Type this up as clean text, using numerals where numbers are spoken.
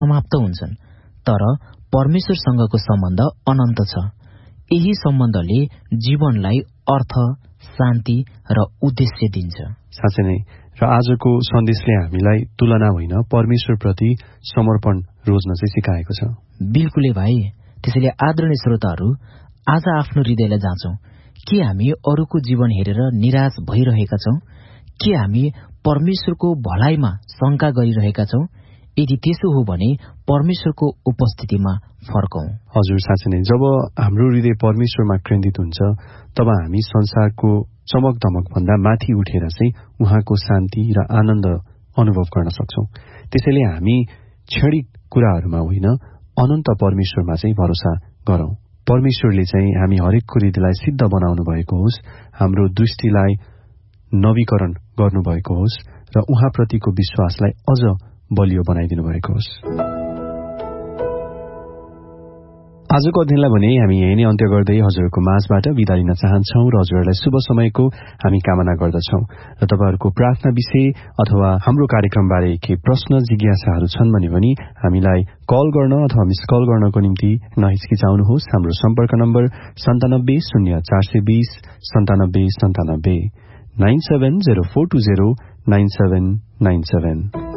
समाप्त हुन्छन्, तर परमेश्वरसँगको सम्बन्ध अनन्त छ। यही सम्बन्धले जीवनलाई अर्थ, शान्ति र उद्देश्य दिन्छ। साँच्चै नै, र आजको सन्देशले हामीलाई तुलना होइन, परमेश्वरप्रति समर्पण रोज्न चाहिँ सिकाएको छ। बिल्कुलै भाइ। त्यसैले आदरणीय श्रोताहरू, आज आफ्नो हृदयलाई जाँचौं। के हामी अरूको जीवन हेरेर निराश भइरहेका छौं? के हामी परमेश्वरको भलाइमा शंका गरिरहेका छौं? यदि त्यसो हो भने परमेश्वरको उपस्थितिमा फर्कौं। हजुर, साँच्चै नै, जब हाम्रो हृदय परमेश्वरमा केन्द्रित हुन्छ, तब हामी संसारको चमक धमक भन्दा माथि उठेर चाहिँ उहाँको शान्ति र आनन्द अनुभव गर्न सक्छौं। त्यसैले हामी क्षणिक कुराहरूमा होइन, अनन्त परमेश्वरमा चाहिँ भरोसा गरौं। परमेश्वरले चाहिँ हामी हरेकको हृदयलाई सिद्ध बनाउनु भएको होस्, हाम्रो दृष्टिलाई नवीकरण गर्नुभएको होस् र उहाँप्रतिको विश्वासलाई अझ बलियो बनाइदिनु भएको होस्। आजको अध्ययनलाई भने हामी यही नै अन्त्य गर्दै हजुरहरूको माझबाट बिदा लिन चाहन्छौं र हजुरहरूलाई शुभ समयको हामी कामना गर्दछौं। र तपाईहरूको प्रार्थना विषय अथवा हाम्रो कार्यक्रमबारे के प्रश्न जिज्ञासाहरू छन् भने पनि हामीलाई कल गर्न अथवा मिस कल गर्नको निम्ति नहिचकिचाउनुहोस्। हाम्रो सम्पर्क नम्बर 97 0420 97 97 970420 9797।